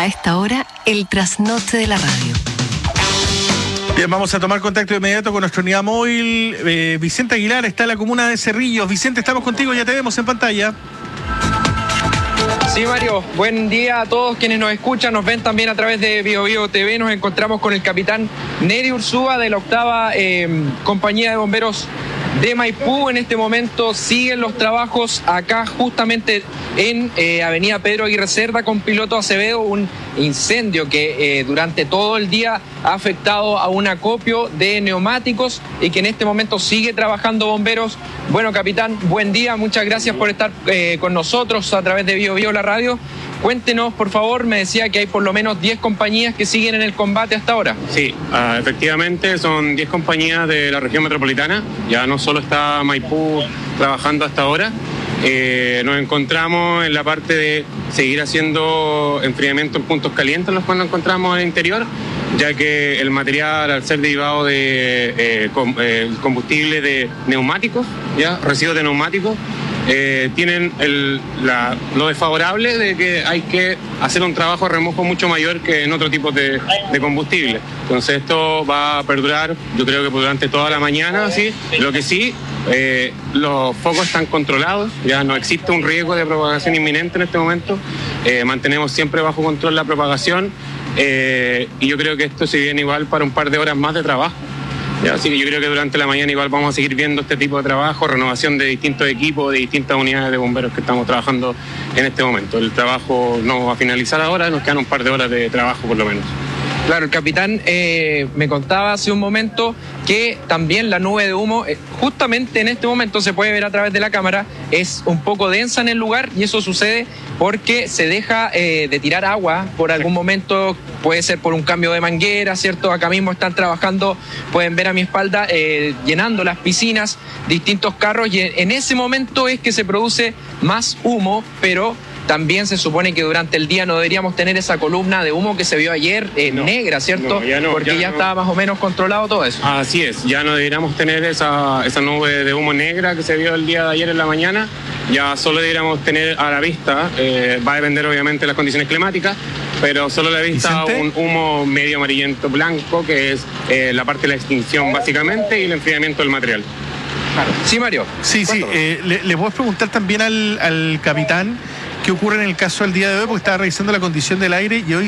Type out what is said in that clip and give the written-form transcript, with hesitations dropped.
A esta hora, el trasnoche de la radio. Bien, vamos a tomar contacto de inmediato con nuestra unidad móvil. Vicente Aguilar está en la comuna de Cerrillos. Vicente, estamos contigo, ya te vemos en pantalla. Sí, Mario, buen día a todos quienes nos escuchan, nos ven también a través de BioBio TV. Nos encontramos con el capitán Neri Ursúa de la 8ª Compañía de Bomberos de Maipú. En este momento siguen los trabajos acá justamente en Avenida Pedro Aguirre Cerda con Piloto Acevedo, un incendio que durante todo el día ha afectado a un acopio de neumáticos y que en este momento sigue trabajando bomberos. Bueno, capitán, buen día, muchas gracias por estar con nosotros a través de BioBio la radio. Cuéntenos, por favor, me decía que hay por lo menos 10 compañías que siguen en el combate hasta ahora. Sí, efectivamente son 10 compañías de la región metropolitana, ya no solo está Maipú trabajando hasta ahora. Nos encontramos en la parte de seguir haciendo enfriamiento en puntos calientes, en los cuales nos encontramos en el interior, ya que el material, al ser derivado de combustible de neumáticos, ya residuos de neumáticos, tienen lo desfavorable de que hay que hacer un trabajo de remojo mucho mayor que en otro tipo de combustible. Entonces esto va a perdurar, yo creo que durante toda la mañana, ¿sí? Lo que sí, los focos están controlados, ya no existe un riesgo de propagación inminente en este momento. Mantenemos siempre bajo control la propagación y yo creo que esto se viene igual para un par de horas más de trabajo. Así que yo creo que durante la mañana igual vamos a seguir viendo este tipo de trabajo, renovación de distintos equipos, de distintas unidades de bomberos que estamos trabajando en este momento. El trabajo no va a finalizar ahora, nos quedan un par de horas de trabajo por lo menos. Claro, el capitán me contaba hace un momento que también la nube de humo, justamente en este momento se puede ver a través de la cámara, es un poco densa en el lugar y eso sucede porque se deja de tirar agua por algún momento, puede ser por un cambio de manguera, ¿cierto? Acá mismo están trabajando, pueden ver a mi espalda, llenando las piscinas, distintos carros y en ese momento es que se produce más humo, pero también se supone que durante el día no deberíamos tener esa columna de humo que se vio ayer, negra, ¿cierto? Porque ya estaba más o menos controlado todo eso. Así es, ya no deberíamos tener esa nube de humo negra que se vio el día de ayer en la mañana. Ya solo deberíamos tener a la vista, va a depender obviamente de las condiciones climáticas, pero solo a la vista un humo medio amarillento blanco, que es la parte de la extinción básicamente y el enfriamiento del material. Claro. Sí, Mario. Sí, le puedo preguntar también al capitán qué ocurre en el caso del día de hoy, porque estaba revisando la condición del aire y hoy